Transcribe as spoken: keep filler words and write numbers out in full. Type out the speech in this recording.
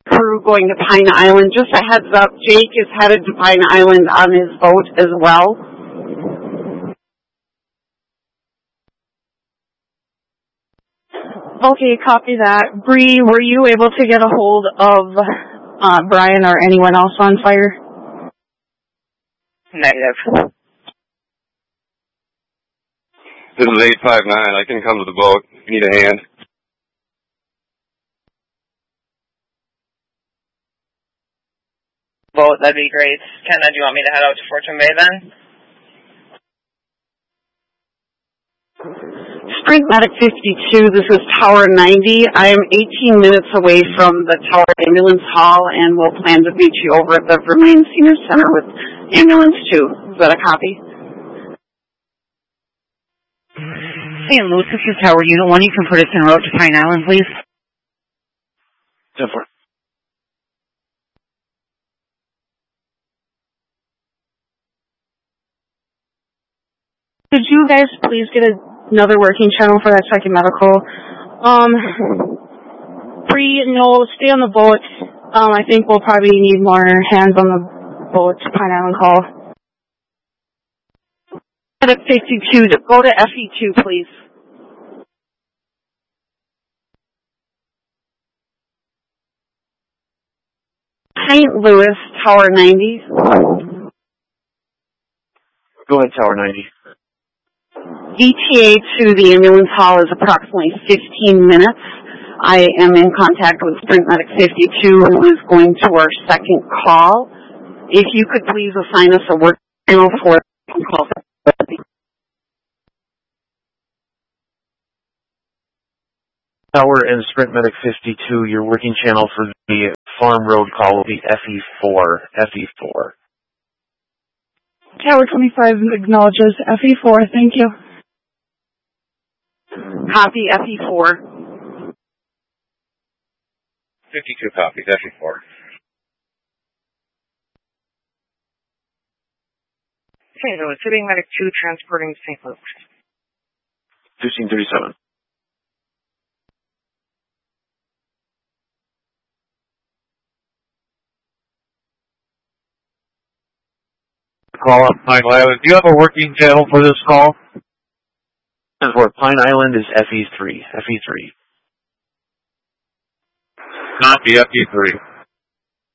crew going to Pine Island. Just a heads up, Jake is headed to Pine Island on his boat as well. Okay, copy that. Bree, were you able to get a hold of uh, Brian or anyone else on fire? Negative. This is eight five nine. I can come to the boat if you need a hand. Boat, that'd be great. Kenna, do you want me to head out to Fortune Bay then? Sprint Medic fifty-two, this is Tower ninety. I am eighteen minutes away from the Tower Ambulance Hall, and we'll plan to meet you over at the Vermilion Senior Center with Ambulance two. Is that a copy? Saint Louis, this is Tower Unit one. You can put us en route to Pine Island, please. ten four. Could you guys please get another working channel for that second medical? Um, Bree, no, stay on the boat. Um, I think we'll probably need more hands on the boat to Pine Island call. Medic fifty-two, go to F E two, please. Saint Louis, Tower ninety. Go ahead, Tower ninety. E T A to the ambulance hall is approximately fifteen minutes. I am in contact with Sprint Medic fifty-two, who is going to our second call. If you could please assign us a work channel for call. Tower and Sprint Medic fifty-two, your working channel for the Farm Road call will be F E four. F E four. Tower twenty-five acknowledges F E four, thank you. Copy F E four. fifty-two copies, F E four. Saint Louis, City Medic two transporting Saint Louis. fifteen thirty-seven. Call up Pine Island. Do you have a working channel for this call? And for Pine Island is F E three. F E three. Copy F E three.